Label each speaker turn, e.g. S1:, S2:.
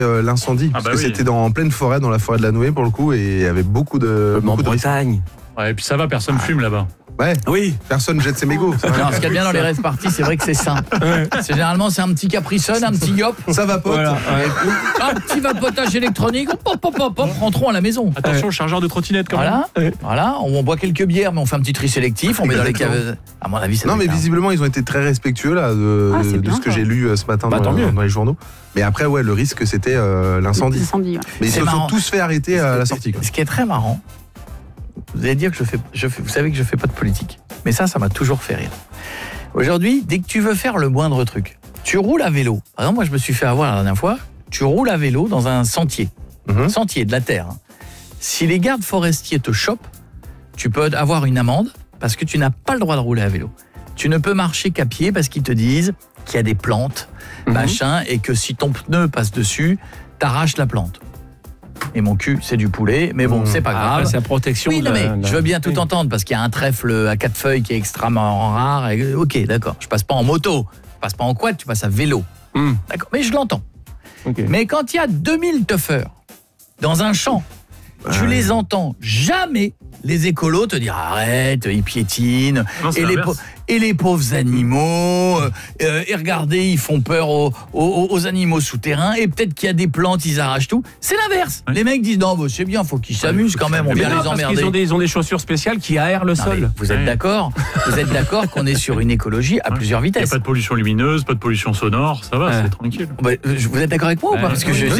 S1: l'incendie, parce que
S2: oui.
S1: c'était en pleine forêt, dans la forêt de la Nouée pour le coup, et il y avait beaucoup de risques.
S3: Bretagne.
S2: Ouais, et puis ça va, personne fume là-bas.
S1: Ouais,
S3: Oui.
S1: personne jette ses mégots. Ça va.
S4: Non, ce qu'il y a bien dans les rêves parties, c'est vrai que c'est sain. Généralement, c'est un petit capricone, un petit yop,
S1: Ça va, pote.
S3: Voilà.
S4: un petit vapotage électronique, hop, rentrons à la maison.
S2: Attention, chargeur de trottinette quand même.
S4: Voilà, on boit quelques bières, mais on fait un petit tri sélectif, on met dans les caves. À mon avis, ça
S1: Non,
S4: doit
S1: mais
S4: être un-
S1: visiblement, ils ont été très respectueux là,
S5: c'est
S1: de
S5: bien,
S1: ce que
S5: ça.
S1: j'ai lu ce matin
S3: Tant mieux.
S1: dans les journaux. Mais après, ouais, le risque, c'était l'incendie.
S5: Incendie, ouais.
S1: Mais ils
S4: C'est
S1: se
S4: marrant.
S1: sont tous fait arrêter à la sortie, quoi.
S4: Ce qui est très marrant, vous allez dire que vous savez que je fais pas de politique, mais ça m'a toujours fait rire. Aujourd'hui, dès que tu veux faire le moindre truc, tu roules à vélo. Par exemple, moi, je me suis fait avoir la dernière fois. Tu roules à vélo dans un sentier, sentier de la terre. Hein. Si les gardes forestiers te chopent, tu peux avoir une amende parce que tu n'as pas le droit de rouler à vélo. Tu ne peux marcher qu'à pied parce qu'ils te disent qu'il y a des plantes, machin, et que si ton pneu passe dessus, t'arraches la plante. Et mon cul, c'est du poulet, mais bon, c'est pas grave.
S3: C'est la protection.
S4: Oui, non, mais
S3: de la-
S4: je veux bien tout entendre parce qu'il y a un trèfle à 4 feuilles qui est extrêmement rare. Ok, d'accord. Je passe pas en moto, je passe pas en quad, tu passes à vélo. D'accord, mais je l'entends.
S3: Ok.
S4: Mais quand il y a 2000 tuffeurs dans un champ, tu les entends jamais. Les écolos te dire arrête, ils piétinent,
S2: Non, c'est
S4: et
S2: l'inverse.
S4: les pauvres animaux, et regardez, ils font peur aux animaux souterrains, et peut-être qu'il y a des plantes, ils arrachent tout. C'est l'inverse.
S2: Ouais.
S4: Les mecs disent non, bah, c'est bien, faut qu'ils s'amusent quand même, on
S3: Mais
S4: vient
S3: non,
S4: les
S3: parce
S4: emmerder.
S3: qu'ils ont des chaussures spéciales qui aèrent le
S4: Non, mais
S3: sol.
S4: vous êtes d'accord qu'on est sur une écologie à plusieurs
S2: Il n'y a
S4: vitesses.
S2: pas de pollution lumineuse, pas de pollution sonore, ça va,
S4: Ouais.
S2: c'est tranquille.
S4: Bah, vous êtes d'accord avec moi ou pas?
S2: Ouais.
S4: Parce que
S2: Oui,
S4: je,
S2: oui.